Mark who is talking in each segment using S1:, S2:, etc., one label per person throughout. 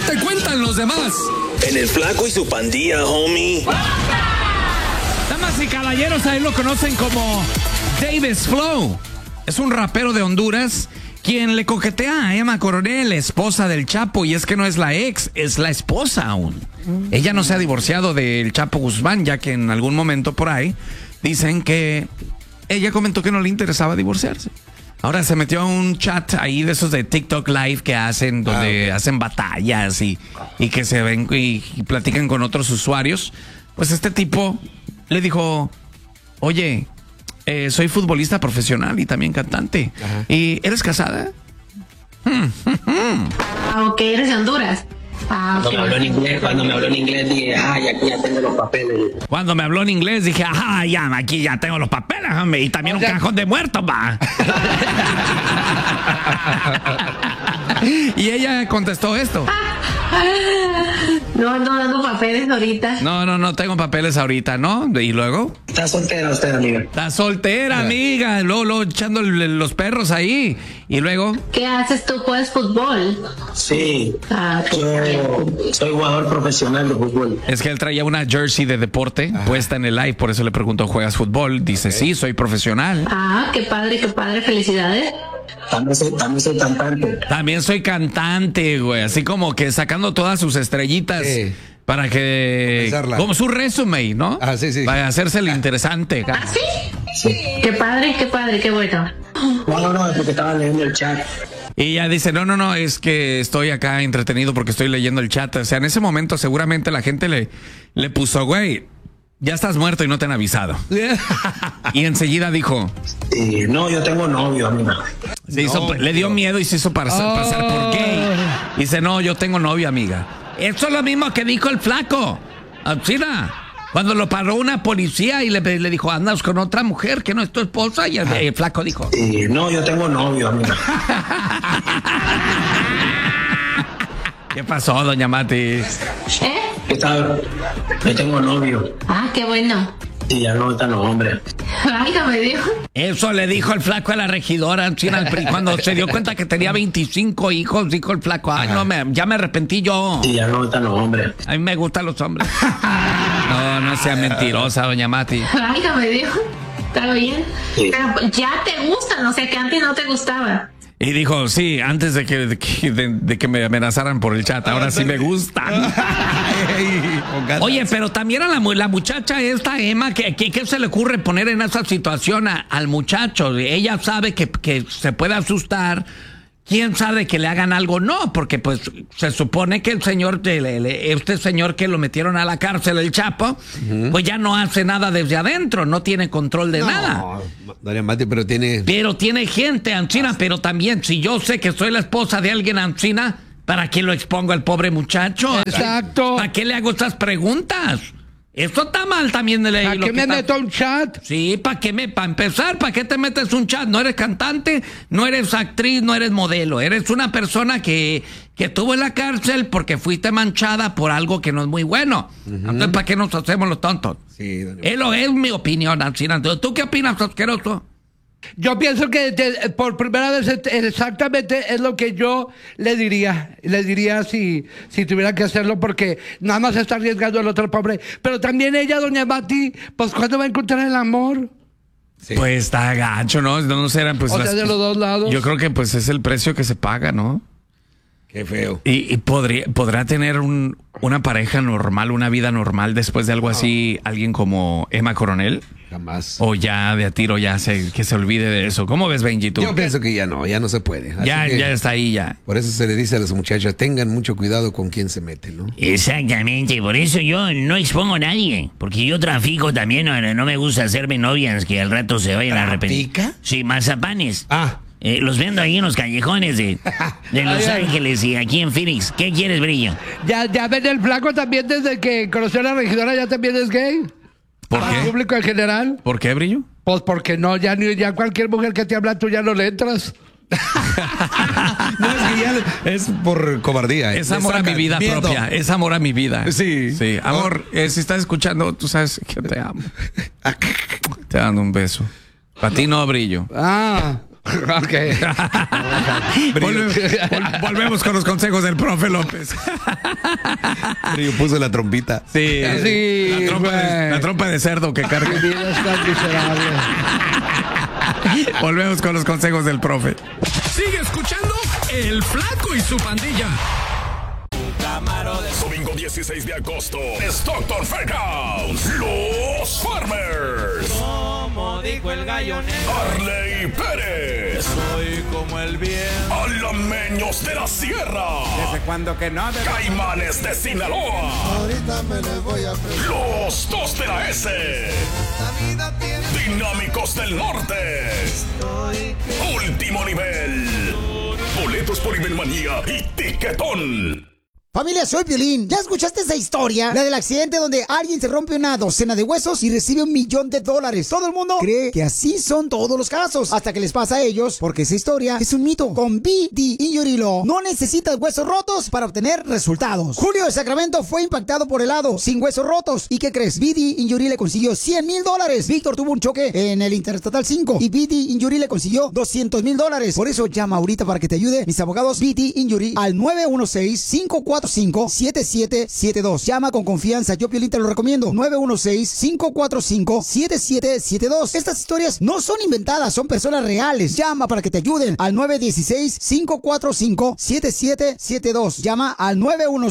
S1: te cuentan los demás?
S2: En el Flaco y su pandilla, homie.
S1: Damas y caballeros, ahí lo conocen como Davis Flow. Es un rapero de Honduras quien le coquetea a Emma Coronel, esposa del Chapo, y es que no es la ex, es la esposa aún. Ella no se ha divorciado del Chapo Guzmán, ya que en algún momento por ahí dicen que ella comentó que no le interesaba divorciarse. Ahora se metió a un chat ahí de esos de TikTok Live que hacen, donde hacen batallas y que se ven y platican con otros usuarios. Pues este tipo le dijo, oye, soy futbolista profesional y también cantante. Ajá. ¿Y eres casada?
S3: Ok, eres de Honduras.
S4: Cuando me habló en inglés dije, aquí ya tengo los papeles.
S1: Cuando me habló en inglés dije, ya, aquí ya tengo los papeles, hombre, y también un cajón de muertos, va. Y ella contestó esto.
S3: No ando dando papeles ahorita.
S1: No tengo papeles ahorita, ¿no? ¿Y luego?
S4: ¿Está soltera usted, amiga?
S1: Está soltera, amiga. Luego echando los perros ahí. ¿Y luego?
S3: ¿Qué haces tú? ¿Juegas fútbol?
S4: Sí. Yo soy jugador profesional de fútbol.
S1: Es que él traía una jersey de deporte puesta en el live, por eso le preguntó, ¿juegas fútbol? Dice, sí, soy profesional.
S3: Qué padre, felicidades.
S4: También soy cantante.
S1: También soy cantante, güey. Así como que sacando todas sus estrellitas para que... Como su resumen, ¿no?
S5: Sí.
S1: Para hacerse lo interesante.
S3: ¿Sí? Sí. Qué padre, qué bueno.
S4: No, es porque estaba leyendo el chat.
S1: Y ella dice, no, es que estoy acá entretenido porque estoy leyendo el chat. O sea, en ese momento seguramente la gente le puso, güey, ya estás muerto y no te han avisado. Y enseguida dijo...
S4: no, yo tengo novio, amiga.
S1: Le dio miedo y se hizo pasar por gay. Dice, no, yo tengo novio, amiga. Eso es lo mismo que dijo el Flaco. China, cuando lo paró una policía y le dijo, andas con otra mujer que no es tu esposa. Y el Flaco dijo...
S4: no, yo tengo novio, amiga.
S1: ¿Qué pasó, doña Mati?
S4: ¿Qué tal? Yo tengo novio.
S3: Qué bueno.
S4: Y ya no están los hombres.
S3: No me dijo.
S1: Eso le dijo el Flaco a la regidora cuando se dio cuenta que tenía 25 hijos, dijo el Flaco, ya me arrepentí yo.
S4: Y ya no están los hombres.
S1: A mí me gustan los hombres. No sea mentirosa, doña Mati.
S3: No me dijo. Está bien. Sí. Pero ya te gustan, o sea que antes no te gustaba.
S1: Y dijo, sí, antes de que me amenazaran por el chat, ahora sí me gustan. Oye, pero también a la muchacha esta, Emma, ¿qué se le ocurre poner en esa situación al muchacho? Ella sabe que se puede asustar. ¿Quién sabe que le hagan algo? No, porque pues se supone que el señor, este señor que lo metieron a la cárcel, el Chapo, pues ya no hace nada desde adentro, no tiene control de nada.
S5: Doña Mati, pero tiene
S1: gente, Ancina, pero también, si yo sé que soy la esposa de alguien, Ancina, ¿para qué lo expongo al pobre muchacho?
S5: Exacto.
S1: ¿Para qué le hago estas preguntas? Eso está mal también de ley.
S5: ¿Para qué me meto a un chat?
S1: Sí, para empezar, ¿para qué te metes un chat? No eres cantante, no eres actriz, no eres modelo. Eres una persona que estuvo en la cárcel porque fuiste manchada por algo que no es muy bueno. Entonces, ¿para qué nos hacemos los tontos?
S5: Sí,
S1: Es mi opinión, Ancina. ¿Tú qué opinas, asqueroso?
S6: Yo pienso que por primera vez exactamente es lo que yo le diría. Le diría si tuviera que hacerlo, porque nada más está arriesgando el otro pobre. Pero también ella, doña Mati, pues ¿cuándo va a encontrar el amor?
S1: Sí. Pues está gacho, ¿no? No serán, pues,
S6: o sea, de los dos lados.
S1: Yo creo que pues es el precio que se paga, ¿no?
S5: Qué feo.
S1: Y podrá tener una pareja normal, una vida normal después de algo así, alguien como Emma Coronel.
S5: Jamás.
S1: O ya de a tiro que se olvide de eso. ¿Cómo ves, Benji, tú?
S5: Yo pienso que ya no se puede.
S1: Ya está ahí ya.
S5: Por eso se le dice a las muchachas, tengan mucho cuidado con quién se mete, ¿no?
S7: Exactamente, por eso yo no expongo a nadie, porque yo trafico también, no me gusta hacerme novias que al rato se vayan a arrepentir.
S5: ¿Trafica?
S7: Sí, mazapanes. Los vendo ahí en los callejones de Los Ángeles y aquí en Phoenix. ¿Qué quieres, Brillo?
S6: Ya ven, el Flaco también desde que conoció a la regidora ya también es gay.
S1: ¿Por qué?
S6: ¿Al público en general?
S1: ¿Por qué, Brillo?
S6: Pues porque no, ya cualquier mujer que te habla tú ya no le entras.
S5: No, es por cobardía.
S1: Es amor a mi vida propia. Es amor a mi vida.
S5: Sí.
S1: Sí, amor, si estás escuchando, tú sabes que te amo. Te dando un beso. Para ti no, Brillo.
S6: Ok.
S1: Volvemos con los consejos del profe López.
S5: Yo puse la trompita.
S1: Sí,
S6: Sí,
S1: la trompa de cerdo que carga.
S6: Mi vida es tan miserable.
S1: Volvemos con los consejos del profe.
S8: Sigue escuchando El Flaco y su pandilla.
S9: Domingo 16 de agosto, Stockton Fairgrounds, Los Farmers.
S10: Como dijo el gallo negro,
S9: Arley Pérez.
S10: soy como el viento.
S9: Alameños de la Sierra.
S10: ¿Desde cuándo que no?
S9: Caimanes de Sinaloa.
S10: Ahorita me les voy a
S9: Los Dos de la S.
S10: La vida tiene
S9: Dinámicos del Norte. Último nivel. Boletos por Ibermanía y Tiquetón.
S11: Familia, soy Piolín. ¿Ya escuchaste esa historia? La del accidente donde alguien se rompe una docena de huesos y recibe $1 millón. Todo el mundo cree que así son todos los casos, hasta que les pasa a ellos, porque esa historia es un mito. Con BD Injury Law no necesitas huesos rotos para obtener resultados. Julio de Sacramento fue impactado por helado, sin huesos rotos. ¿Y qué crees? BD Injury le consiguió $100,000. Víctor tuvo un choque en el Interestatal 5 y BD Injury le consiguió $200,000. Por eso llama ahorita para que te ayude mis abogados BD Injury al 916-545-7772. Llama con confianza, yo Piolín te lo recomiendo. 916-545-7772. Estas historias no son inventadas, son personas reales. Llama para que te ayuden al 916-545-7772. Llama al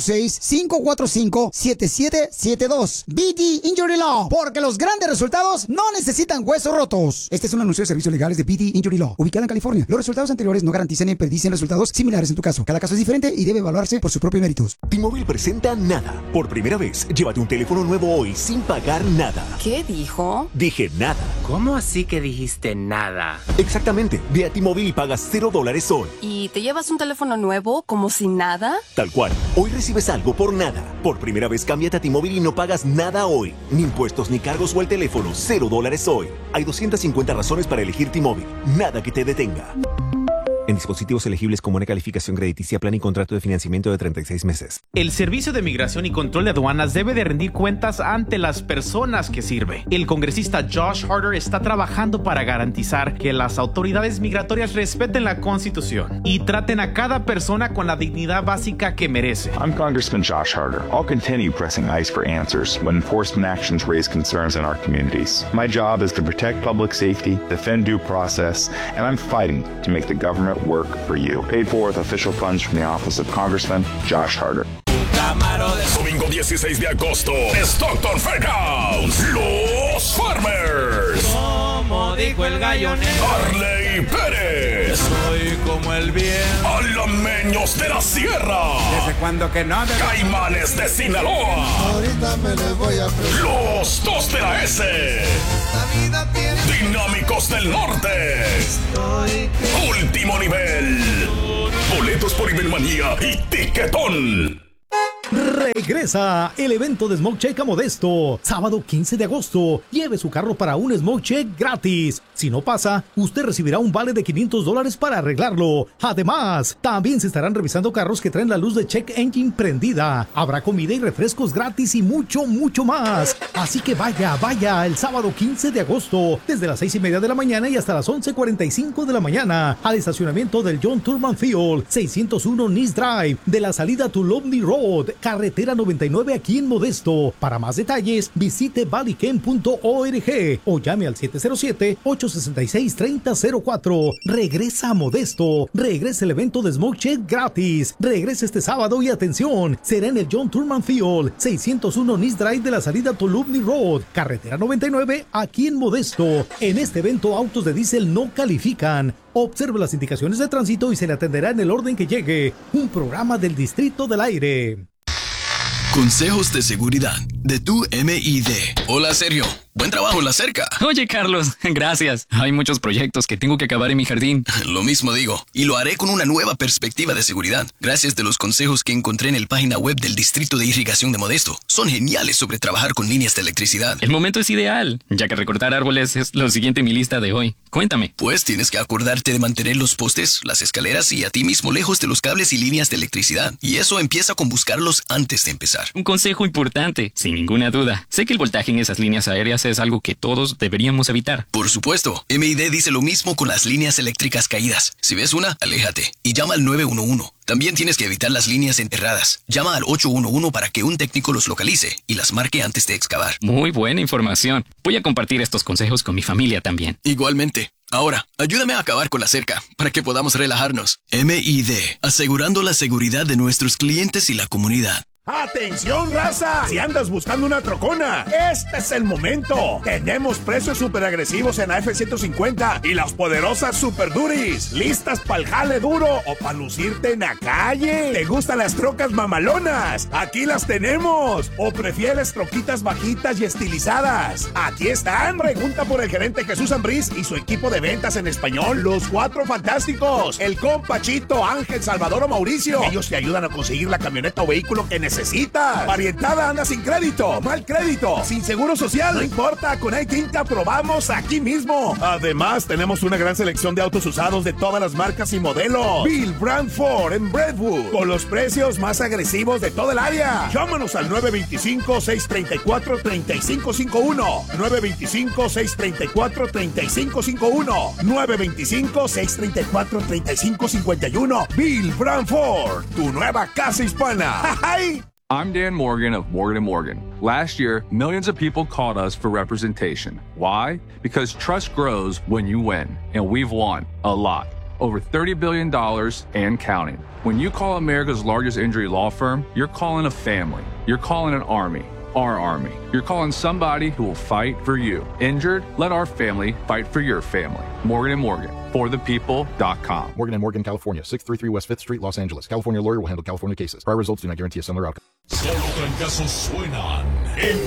S11: 916-545-7772. BD Injury Law, porque los grandes resultados no necesitan huesos rotos. Este es un anuncio de servicios legales de BD Injury Law, ubicada en California. Los resultados anteriores no garantizan ni predicen resultados similares en tu caso. Cada caso es diferente y debe evaluarse por su propio méritos.
S12: T-Mobile presenta Nada. Por primera vez, llévate un teléfono nuevo hoy sin pagar nada.
S13: ¿Qué dijo?
S12: Dije nada.
S14: ¿Cómo así que dijiste nada?
S12: Exactamente. Ve a T-Mobile y pagas $0 hoy.
S13: ¿Y te llevas un teléfono nuevo como si nada?
S12: Tal cual. Hoy recibes algo por nada. Por primera vez, cámbiate a T-Mobile y no pagas nada hoy. Ni impuestos ni cargos o el teléfono. $0 hoy. Hay 250 razones para elegir T-Mobile. Nada que te detenga. En dispositivos elegibles con buena calificación crediticia, plan y contrato de financiamiento de 36 meses.
S15: El Servicio de Migración y Control de Aduanas debe de rendir cuentas ante las personas que sirve. El congresista Josh Harder está trabajando para garantizar que las autoridades migratorias respeten la Constitución y traten a cada persona con la dignidad básica que merece.
S16: I'm Congressman Josh Harder. I'll continue pressing ICE for answers when enforcement actions raise concerns in our communities. My job is to protect public safety, defend due process, and I'm fighting to make the government work for you. Paid for with official funds from the office of Congressman Josh Harder.
S9: Domingo 16 de agosto, Stockton Fairgrounds, Los Farmers.
S10: Como dijo el gallo negro,
S9: Arley Pérez.
S10: soy como el viento.
S9: Alameños de la Sierra.
S10: ¿Desde cuándo que no?
S9: Caimanes de Sinaloa.
S10: Ahorita me les voy a
S9: Los Dos de la S.
S10: La vida tiene
S9: Dinámicos del Norte. Último nivel. Boletos por Ibermanía y Tiquetón.
S17: Regresa el evento de Smoke Check a Modesto, sábado 15 de agosto. Lleve su carro para un Smoke Check gratis. Si no pasa, usted recibirá un vale de $500 para arreglarlo. Además, también se estarán revisando carros que traen la luz de Check Engine prendida. Habrá comida y refrescos gratis y mucho, mucho más. Así que vaya el sábado 15 de agosto, desde las 6:30 de la mañana y hasta las 11:45 de la mañana, al estacionamiento del John Turman Field, 601 Nice Drive, de la salida to Lovely Road, carretera 99 aquí en Modesto. Para más detalles, visite valleychem.org o llame al 707-866-3004. Regresa a Modesto. Regresa el evento de Smoke Check gratis. Regresa este sábado y atención, será en el John Turman Field, 601 Nice Drive, de la salida to Lovely Road, carretera 99 aquí en Modesto. En este evento, autos de diésel no califican. Observe las indicaciones de tránsito y se le atenderá en el orden que llegue. Un programa del Distrito del Aire.
S18: Consejos de seguridad de tu MID. Hola, Sergio. Buen trabajo en la cerca.
S19: Oye, Carlos, gracias. Hay muchos proyectos que tengo que acabar en mi jardín.
S18: Lo mismo digo. Y lo haré con una nueva perspectiva de seguridad. Gracias de los consejos que encontré en la página web del Distrito de Irrigación de Modesto. Son geniales sobre trabajar con líneas de electricidad.
S19: El momento es ideal, ya que recortar árboles es lo siguiente en mi lista de hoy. Cuéntame.
S18: Pues tienes que acordarte de mantener los postes, las escaleras y a ti mismo lejos de los cables y líneas de electricidad. Y eso empieza con buscarlos antes de empezar.
S19: Un consejo importante, sin ninguna duda. Sé que el voltaje en esas líneas aéreas es algo que todos deberíamos evitar.
S18: Por supuesto. MID dice lo mismo con las líneas eléctricas caídas. Si ves una, aléjate y llama al 911. También tienes que evitar las líneas enterradas. Llama al 811 para que un técnico los localice y las marque antes de excavar.
S19: Muy buena información. Voy a compartir estos consejos con mi familia también.
S18: Igualmente. Ahora, ayúdame a acabar con la cerca para que podamos relajarnos. MID, asegurando la seguridad de nuestros clientes y la comunidad.
S20: ¡Atención, raza! Si andas buscando una trocona, este es el momento. Tenemos precios súper agresivos en la F-150 y las poderosas Super Duris. ¿Listas para el jale duro o para lucirte en la calle? ¿Te gustan las trocas mamalonas? Aquí las tenemos. ¿O prefieres troquitas bajitas y estilizadas? Aquí están. Pregunta por el gerente Jesús Ambriz y su equipo de ventas en español, los Cuatro Fantásticos, el compa Chito, Ángel, Salvador o Mauricio. Ellos te ayudan a conseguir la camioneta o vehículo que necesitas. Varientada anda sin crédito, mal crédito, sin seguro social, no importa, con iTint te aprobamos aquí mismo. Además, tenemos una gran selección de autos usados de todas las marcas y modelos. Bill Brand Ford en Brentwood, con los precios más agresivos de toda el área. Llámanos al 925-634-3551. 925-634-3551. 925-634-3551. Bill Brand Ford, tu nueva casa hispana. ¡Jajay!
S21: I'm Dan Morgan of Morgan & Morgan. Last year, millions of people called us for representation. Why? Because trust grows when you win, and we've won a lot. Over $30 billion and counting. When you call America's largest injury law firm, you're calling a family. You're calling an army. Our army. You're calling somebody who will fight for you. Injured? Let our family fight for your family. Morgan & Morgan. ForThePeople.com.
S22: Morgan & Morgan, California. 633 West 5th Street, Los Angeles. California lawyer will handle California cases. Prior results do not guarantee a similar outcome.
S9: Solo trancazos suenan en